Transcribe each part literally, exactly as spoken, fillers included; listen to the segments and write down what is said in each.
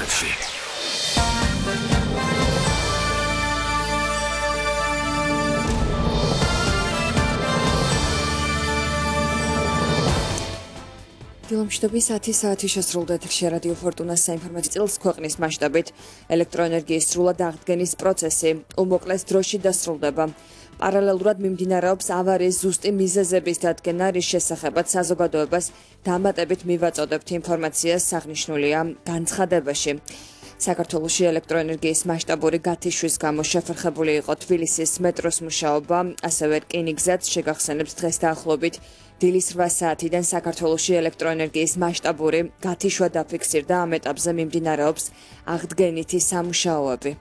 სოფელში. დილომშვიდობის ათი საათი შესრულდა ეთერში რადიო ფორტუნას საინფორმაციო წილს ქვეყნის მასშტაბით ელექტროენერგიის სრულად აღდგენის პროცესი უმოკლეს დროში დასრულდება. პარალელურად მიმდინარეობს ავარიის ზუსტი მიზეზების დადგენა, რის შესახებაც საზოგადოებას დამატებით მივაწოდებთ ინფორმაციას აღნიშნულია განცხადებაში. საქართველოში ელექტროენერგიის მასშტაბური გათიშვის გამო შეფერხებული იყო თბილისის მეტროს მუშაობა, ასევე რკინიგზაც შეგახსენებთ დღეს დაახლოებით დილის რვა საათიდან საქართველოში ელექტროენერგიის მასშტაბური გათიშვა დაფიქსირდა, ამ ეტაპზე მიმდინარეობს აღდგენითი სამუშაოები.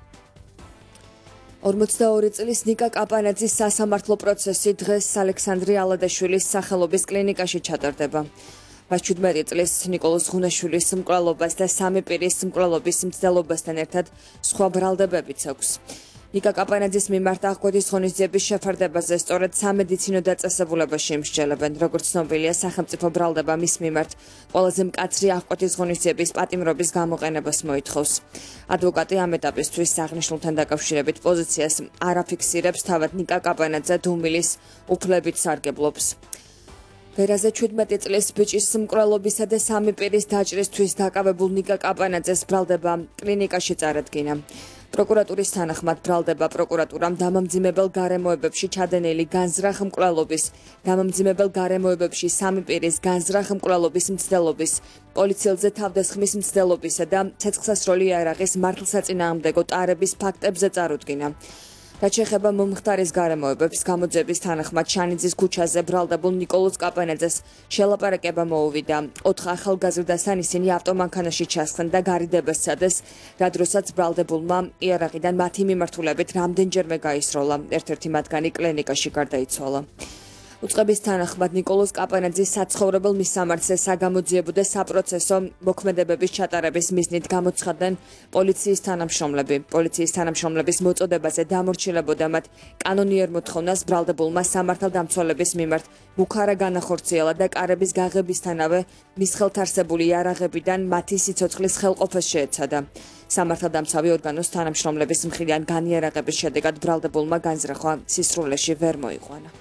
ორმოცდაორი წლის ნიკა კაპანაძის სასამართლო პროცესი დღეს ალექსანდრე ალადაშვილის სახელობის კლინიკაში ჩატარდება. შვიდმეტი წლის ნიკოლოზ ღუნაშვილის მკვლელობას და სამი პირის მკვლელობის მცდელობასთან ერთად სხვა ბრალდებებიც აქვს. ნიკა კაპანაძის მიმართ აღკვეთის ღონისძიების შეფარდებაზე სწორედ სამედიცინო დაწესებულებაში იმსჯელებენ. როგორც ცნობილია, სახელმწიფო ბრალდება მის მიმართ ყველაზე მკაცრი აღკვეთის ღონისძიების პატიმრობის გამოყენებას მოითხოვს. ადვოკატი ამ ეტაპისთვის აღნიშნულთან დაკავშირებით პოზიციას არ აფიქსირებს, თავად ნიკა კაპანაძე დუმილის უფლებით სარგებლობს. ვერაზე შვიდმეტი წლის ბიჭის მკვლელობისა და სამი პირის დაჭრისთვის დაკავებულ ნიკა კაპანაძეს ბრალდება კლინიკაში წარადგინა. პროკურატურის თანახმად ბრალდება პროკურატურამ დამამძიმებელ გარემოებებში ჩადენილი განზრახ მკვლელობის, დამამძიმებელ გარემოებებში სამი პირის განზრახ მკვლელობის მცდელობის, პოლიციელზე თავდასხმის მცდელობისა და ცეცხლსასროლი იარაღის მართლსაწინააღმდეგო ტარების ფაქტებზე წარუდგინა. რაც შეეხება მომხდარის გარემოებებს, გამოძიების თანახმად შანიძის ქუჩაზე ბრალდებულ ნიკოლოზ კაპანაძეს შელაპარაკება მოუვიდა. ოთხ ახალგაზრდასთან ისინი ავტომანქანაში ჩასხდნენ და გარიდებას სცადეს, რა დროსაც ბრალდებულმა იარაღიდან მათი მიმართულებით რამდენჯერმე გაისროლა. ერთ-ერთი მათგანი კლინიკაში გარდაიცვალა. უწყების თანახმად ნიკოლოზ კაპანაძის საცხოვრებელ მისამართზე საგამოძიებო და საპროცესო მოქმედებების ჩატარების მიზნით გამოცხადდნენ პოლიციის თანამშრომლები. პოლიციის თანამშრომლების მოწოდებაზე დამორჩილებოდა მათ კანონიერ მოთხოვნას ბრალდებულმა სამართალდამცველების მიმართ მუქარა განახორციელა და კარების გაღებისთანავე მის ხელთ არსებული იარაღებიდან მათი სიცოცხლის ხელყოფას შეეცადა. სამართალდამცავი ორგანოს თანამშრომლების მხრიდან განიარაღების შედეგად ბრალდებულმა განზრახვა სისრულეში ვერ მოიყვანა.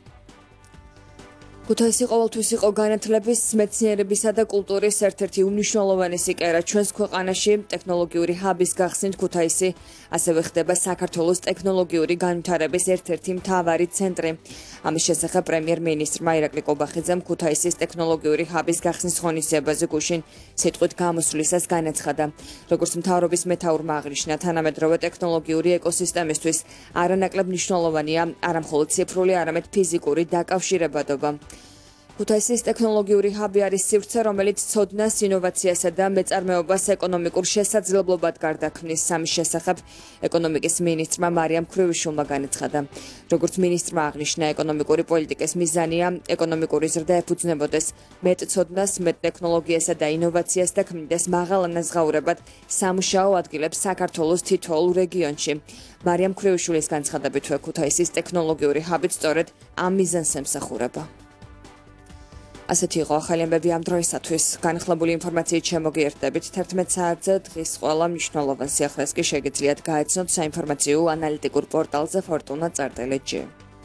ქუთაისი ყოველთვის იყო განათლების, მეცნიერებისა და კულტურის ერთ-ერთი უმნიშვნელოვანესი კერა ჩვენს ქვეყანაში. ტექნოლოგიური ჰაბის გახსნით ქუთაისი ასევე ხდება საქართველოს ტექნოლოგიური განვითარების ერთ-ერთი მთავარი ცენტრი. ამის შესახებ პრემიერ-მინისტრმა ირაკლი კობახიძემ ქუთაისის ტექნოლოგიური ჰაბის გახსნის ღონისძიებაზე გუშინ სიტყვით გამოსვლისას განაცხადა. როგორც მთავრობის მეთაურმა აღნიშნა, თანამედროვე ტექნოლოგიური ეკოსისტემისთვის არანაკლებ მნიშვნელოვანია არა მხოლოდ ციფრული, არამედ ფიზიკური დაკავშირებადობა. ქუთაისის ტექნოლოგიური ჰაბი არის სივრცე, რომელიც ცოდნას, ინოვაციასა და მეწარმეობას ეკონომიკურ შესაძლებლობად გარდაქმნის. ამის შესახებ ეკონომიკის მინისტრმა მარიამ ქრივიშვილმა განაცხადა. როგორც მინისტრმა აღნიშნა, ეკონომიკური პოლიტიკის მიზანია ეკონომიკური ზრდა ეფუძნებოდეს მეტ ცოდნას, მეტ ტექნოლოგიასა და ინოვაციას და ქმნიდეს მაღალ ანაზღაურებად სამუშაო ადგილებს საქართველოს თითოეულ რეგიონში. მარიამ ქრივიშვილის განცხადებით, ქუთაისის ტექნოლოგიური ჰაბი სწორედ ამ მიზანს ემსახურება. ასეთი იყო ახალი ამბები ამ დროისათვის. განახლებული ინფორმაციით შემოგიერთდებით თერთმეტ საათზე. დღის ყველა მნიშვნელოვან სიახლეს კი შეგიძლიათ გაეცნოთ საინფორმაციო ანალიტიკურ პორტალზე ფორტუნა წერტილი ჯი.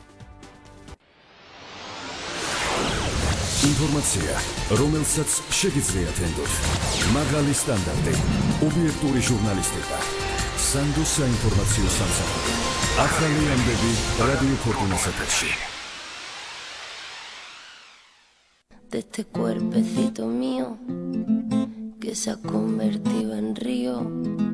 ინფორმაცია, რომელსაც შეგიძლიათ ენდოთ. მაღალი სტანდარტი, ობიექტური ჟურნალისტიკა. სანდო საინფორმაციო სამსახური. ახალი ამბები რადიო ფორტუნას ეთერში. De este cuerpecito mío que se ha convertido en río.